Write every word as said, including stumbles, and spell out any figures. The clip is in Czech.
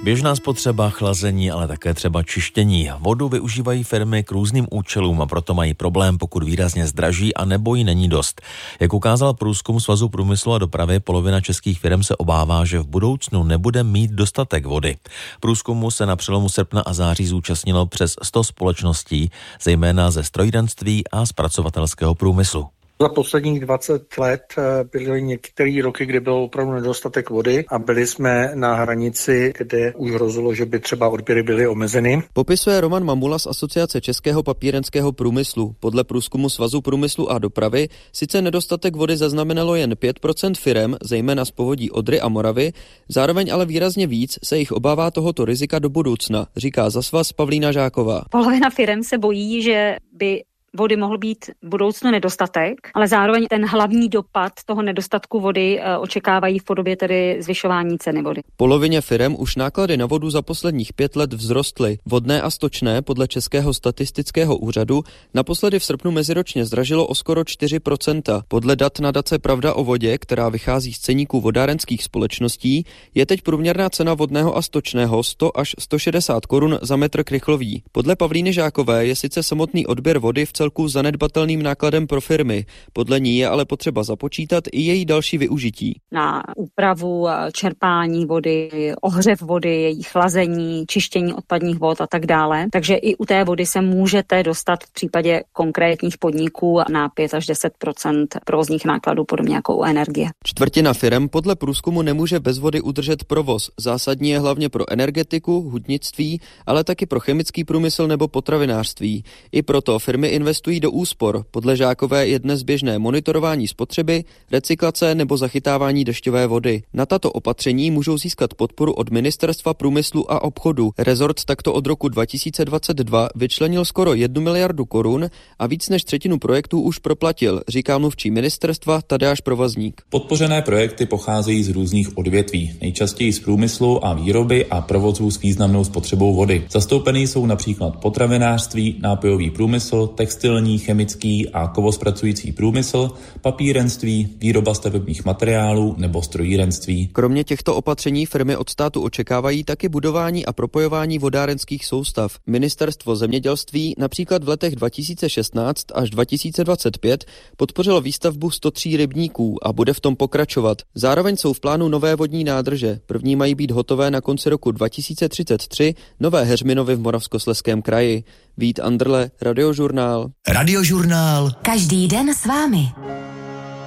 Běžná spotřeba, chlazení, ale také třeba čištění. Vodu využívají firmy k různým účelům a proto mají problém, pokud výrazně zdraží a nebo jí není dost. Jak ukázal průzkum Svazu průmyslu a dopravy, polovina českých firm se obává, že v budoucnu nebude mít dostatek vody. Průzkumu se na přelomu srpna a září zúčastnilo přes sto společností, zejména ze strojírenství a zpracovatelského průmyslu. Za posledních dvacet let byly některé roky, kdy byl opravdu nedostatek vody a byli jsme na hranici, kde už hrozilo, že by třeba odběry byly omezeny. Popisuje Roman Mamula z Asociace českého papírenského průmyslu. Podle průzkumu Svazu průmyslu a dopravy sice nedostatek vody zaznamenalo jen pět procent firem, zejména z povodí Odry a Moravy, zároveň ale výrazně víc se jich obává tohoto rizika do budoucna, říká za svaz Pavlína Žáková. Polovina firem se bojí, že by vody mohl být v budoucnu nedostatek, ale zároveň ten hlavní dopad toho nedostatku vody očekávají v podobě tedy zvyšování ceny vody. Polovině firem už náklady na vodu za posledních pět let vzrostly. Vodné a stočné podle Českého statistického úřadu naposledy v srpnu meziročně zdražilo o skoro čtyři procenta. Podle dat nadace Pravda o vodě, která vychází z ceníků vodárenských společností, je teď průměrná cena vodného a stočného sto až sto šedesát korun za metr krychlový. Podle Pavlíny Žákové je sice samotný odběr vody v celku zanedbatelným nákladem pro firmy. Podle ní je ale potřeba započítat i její další využití. Na úpravu čerpání vody, ohřev vody, její chlazení, čištění odpadních vod a tak dále. Takže i u té vody se můžete dostat v případě konkrétních podniků na pět až deset procent provozních nákladů, podobně jako u energie. Čtvrtina firem podle průzkumu nemůže bez vody udržet provoz. Zásadní je hlavně pro energetiku, hutnictví, ale taky pro chemický průmysl nebo potravinářství. I proto firmy investují do úspor. Podle Žákové je dnes běžné monitorování spotřeby, recyklace nebo zachytávání dešťové vody. Na tato opatření můžou získat podporu od Ministerstva průmyslu a obchodu. Rezort takto od roku dva tisíce dvacet dva vyčlenil skoro jednu miliardu korun a víc než třetinu projektů už proplatil, říká mluvčí ministerstva Tadeáš Provazník. Podpořené projekty pocházejí z různých odvětví, nejčastěji z průmyslu a výroby a provozů s významnou spotřebou vody. Zastoupený jsou například potravinářství, nápojový průmysl, textilní, chemický a kovospracující průmysl, papírenství, výroba stavebních materiálů nebo strojírenství. Kromě těchto opatření firmy od státu očekávají taky budování a propojování vodárenských soustav. Ministerstvo zemědělství například v letech dva tisíce šestnáct až dva tisíce dvacet pět podpořilo výstavbu sto tří rybníků a bude v tom pokračovat. Zároveň jsou v plánu nové vodní nádrže. První mají být hotové na konci roku dva tisíce třicet tři, Nové Heřminovy v Moravskoslezském kraji. Vít Andrle, Radiožurnál. Radiožurnál. Každý den s vámi.